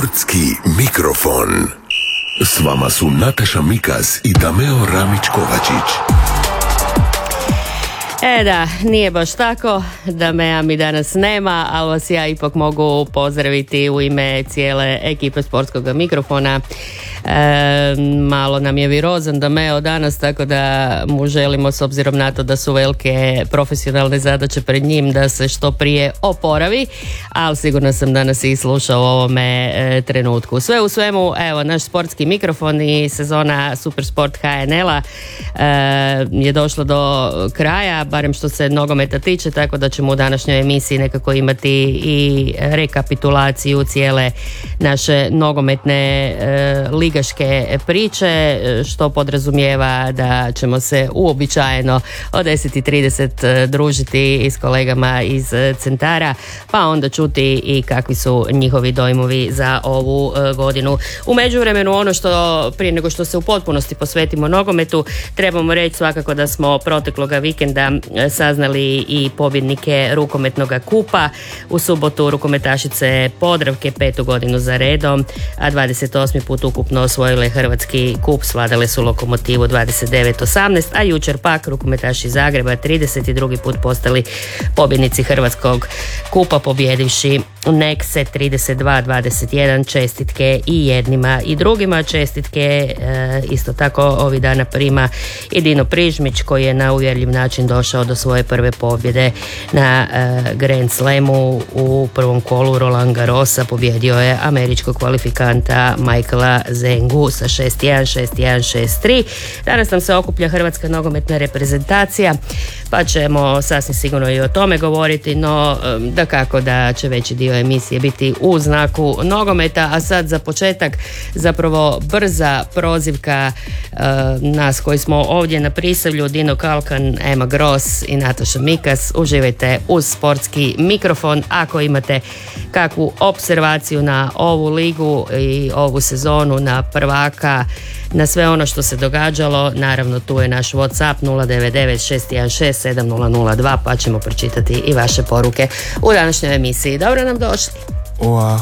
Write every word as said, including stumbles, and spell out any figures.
Sportski mikrofon. S vama su Nataša Mikas i Dameo Ramić-Kovačić. E da, nije baš tako, Damea mi danas nema, ali vas ja ipak mogu pozdraviti u ime cijele ekipe Sportskog mikrofona. E, malo nam je virozan Dameo danas, tako da mu želimo, s obzirom na to da su velike profesionalne zadaće pred njim, da se što prije oporavi, ali sigurno sam danas i slušao u ovome e, trenutku. Sve u svemu, evo, naš sportski mikrofon i sezona Supersport ha en el-a e, je došla do kraja, barem što se nogometa tiče, tako da ćemo u današnjoj emisiji nekako imati i rekapitulaciju cijele naše nogometne e, ligaške priče, što podrazumijeva da ćemo se uobičajeno od deset i trideset družiti i s kolegama iz centara, pa onda čuti i kakvi su njihovi dojmovi za ovu godinu. U međuvremenu, ono što prije nego što se u potpunosti posvetimo nogometu, trebamo reći svakako da smo protekloga vikenda saznali i pobjednike rukometnog kupa. U subotu rukometašice Podravke petu godinu za redom, a dvadeset osmi put ukupno osvojile hrvatski kup, svladale su Lokomotivu dvadeset devet osamnaest, a jučer pak rukometaši Zagreba trideset drugi put postali pobjednici hrvatskog kupa, pobjedivši Nekse trideset dva dvadeset jedan. Čestitke i jednima i drugima. Čestitke e, isto tako ovih dana prima i Dino Prižmić, koji je na uvjerljiv način došao do svoje prve pobjede na e, Grand Slamu u prvom kolu Roland Garrosa. Pobjedio je američkog kvalifikanta Michaela Zengu sa šest jedan, šest jedan, šest tri. Danas nam se okuplja hrvatska nogometna reprezentacija, pa ćemo sasvim sigurno i o tome govoriti, no dakako da će veći dio emisije biti u znaku nogometa. A sad za početak zapravo brza prozivka uh, nas koji smo ovdje na Prisavlju, Dino Kalkan, Ema Gross i Nataša Mikas. Uživajte uz sportski mikrofon. Ako imate kakvu observaciju na ovu ligu i ovu sezonu, na prvaka, na sve ono što se događalo, naravno tu je naš WhatsApp nula devet devet šest jedan šest sedam nula nula dva, pa ćemo pročitati i vaše poruke u današnjoj emisiji. Dobro nam došli. Oa.